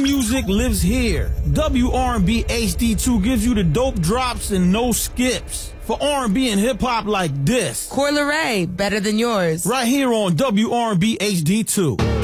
music lives here. WRB HD2 gives you the dope drops and no skips. For R&B and hip-hop like this. Coi Leray, better than yours. Right here on WRB HD2.